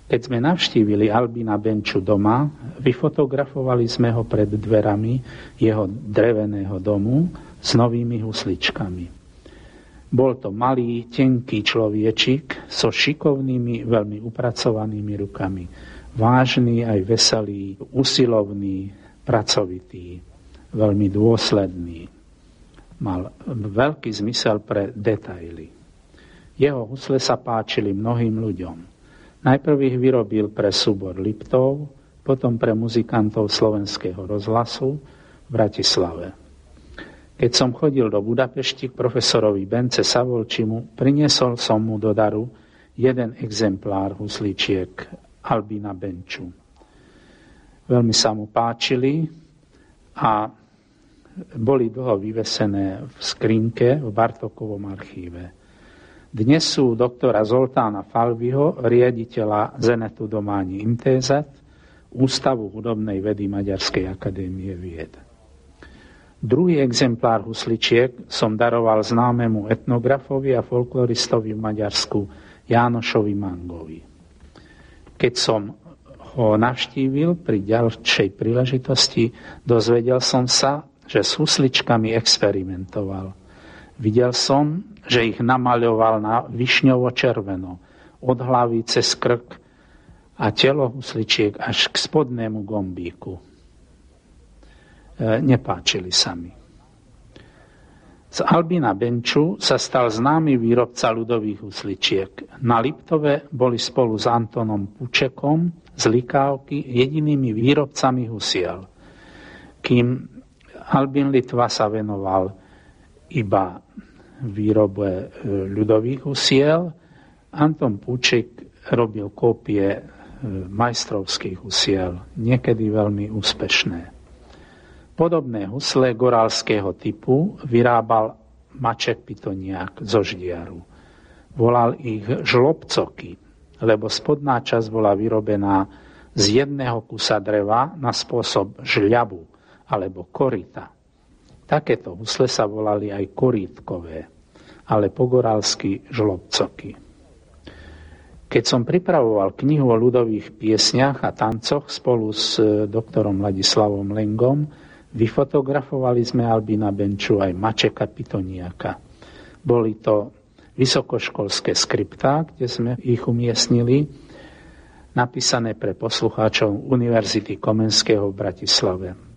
Keď sme navštívili Albína Benču doma, vyfotografovali sme ho pred dverami jeho dreveného domu s novými husličkami. Bol to malý, tenký človečik so šikovnými, veľmi upracovanými rukami. Vážny, aj veselý, usilovný, pracovitý, veľmi dôsledný. Mal veľký zmysel pre detaily. Jeho husle sa páčili mnohým ľuďom. Najprv ich vyrobil pre súbor Liptov, potom pre muzikantov Slovenského rozhlasu v Bratislave. Keď som chodil do Budapešti k profesorovi Bence Savolčimu, priniesol som mu do daru jeden exemplár husličiek Albína Benču. Veľmi sa mu páčili a boli dlho vyvesené v skrinke v Bartókovom archíve. Dnes sú doktora Zoltána Falviho, riaditeľa Zenetu Dománi Intézat, Ústavu hudobnej vedy Maďarskej akadémie vied. Druhý exemplár husličiek som daroval známemu etnografovi a folkloristovi v Maďarsku Jánošovi Mangovi. Keď som ho navštívil pri ďalšej príležitosti, dozvedel som sa, že s husličkami experimentoval. Videl som, že ich namaľoval na višňovo-červeno, od hlavy cez krk a telo husličiek až k spodnému gombíku. Nepáčili sa mi. Z Albína Benču sa stal známy výrobca ľudových husličiek. Na Liptove boli spolu s Antonom Pučekom z Likávky jedinými výrobcami husiel. Kým Albín Litva sa venoval iba výrobe ľudových husiel, Anton Puček robil kópie majstrovských husiel, niekedy veľmi úspešné. Podobné husle gorálskeho typu vyrábal Maček Pitoniak zo Ždiaru. Volal ich žlobcoky, lebo spodná časť bola vyrobená z jedného kusa dreva na spôsob žľabu alebo korita. Takéto husle sa volali aj korítkové, ale po gorálsky žlobcoky. Keď som pripravoval knihu o ľudových piesniach a tancoch spolu s doktorom Ladislavom Lengom, vyfotografovali sme Albína Benču aj Mačeka Pitoniaka. Boli to vysokoškolské skriptá, kde sme ich umiestnili, napísané pre poslucháčov Univerzity Komenského v Bratislave.